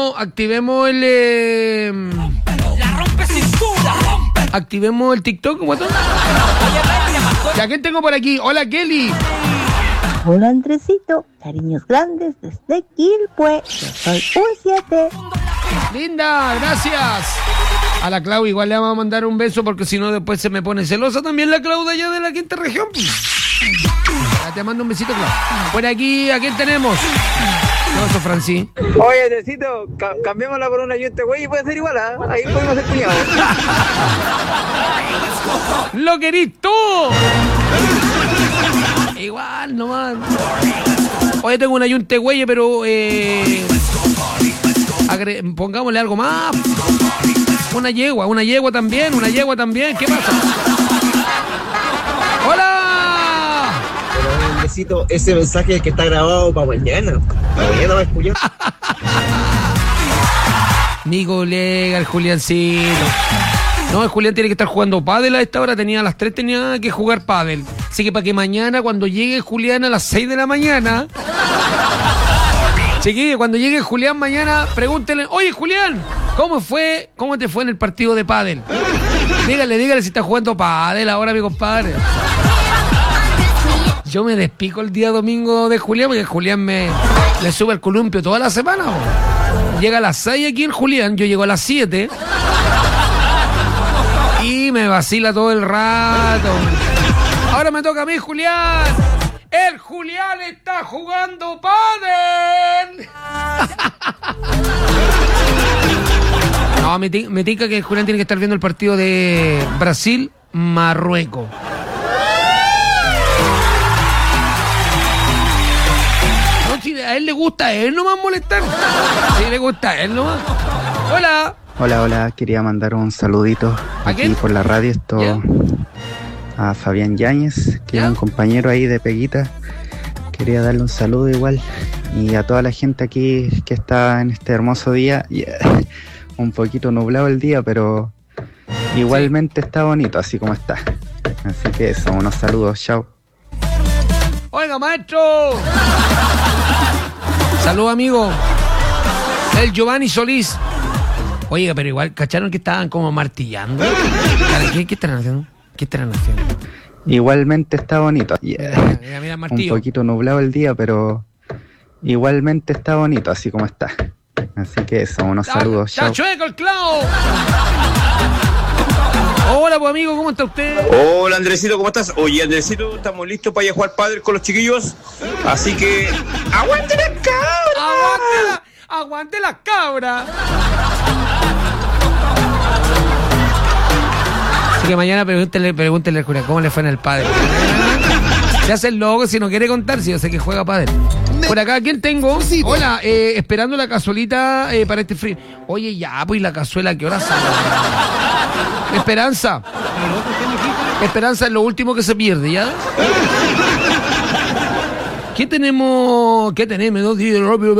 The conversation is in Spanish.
el... Activemos el TikTok, guatón. ¿Ya quién tengo por aquí? Hola, Kelly. Hola, Andresito. Cariños grandes desde Quilpue. Yo soy un 7. Linda, gracias. A la Clau igual le vamos a mandar un beso porque si no después se me pone celosa también la Clau de allá de la quinta región. Ya te mando un besito, Clau. Por aquí, ¿a quién tenemos? ¿Qué pasó, Franci? Oye, Andresito, cambiémosla por una yunta, güey, puede ser igual, ¿ah? Ahí podemos ser cuñados. ¡Lo querís tú! Igual, nomás. Oye, tengo una yunta güey, pero pongámosle algo más. Una yegua también. ¿Qué pasa? ¡Hola! Necesito ese mensaje que está grabado para mañana. Mañana va a escuchar. Mi colega, el Juliancito. No, el Julián tiene que estar jugando pádel a esta hora. A las 3 tenía que jugar pádel. Así que para que mañana, cuando llegue Julián a las 6 de la mañana... Chiquillo, cuando llegue Julián mañana, pregúntele, oye Julián, ¿cómo te fue en el partido de pádel? Dígale si está jugando pádel ahora, mi compadre. Yo me despico el día domingo de Julián, porque Julián le sube el columpio toda la semana. Llega a las 6 aquí el Julián, yo llego a las 7 y me vacila todo el rato. Ahora me toca a mí, Julián. ¡El Julián está jugando pádel! No, me tica que el Julián tiene que estar viendo el partido de Brasil-Marruecos. No, si a él le gusta a él nomás molestar. Sí, le gusta a él nomás. ¡Hola! Hola, quería mandar un saludito aquí por la radio. A Fabián Yáñez, que es un compañero ahí de Peguita. Quería darle un saludo igual. Y a toda la gente aquí que está en este hermoso día. Un poquito nublado el día, pero igualmente está bonito, así como está. Así que eso, unos saludos, chao. Oiga, maestro. Saludos, amigo. El Giovanni Solís. Oiga, pero igual, ¿cacharon que estaban como martillando? ¿Qué están haciendo? ¿Qué estarán haciendo? Igualmente está bonito. Mira, un poquito nublado el día, pero igualmente está bonito, así como está. Así que eso, unos saludos. ¡Chao, chueco el clavo! Hola, pues amigo, ¿cómo está usted? Hola, Andresito, ¿cómo estás? Oye, Andresito, estamos listos para ir a jugar pádel con los chiquillos. Así que, ¡aguante la cabra! ¡Aguante la cabra! Así que mañana pregúntele al Julián cómo le fue en el pádel. Se hace el loco si no quiere contar, si yo sé que juega pádel. Por acá, ¿quién tengo? Hola, esperando la cazuelita para este frío. Oye, ya, pues, ¿la cazuela qué hora sale? Esperanza es lo último que se pierde, ¿ya? ¿Qué tenemos? 2 días rápido.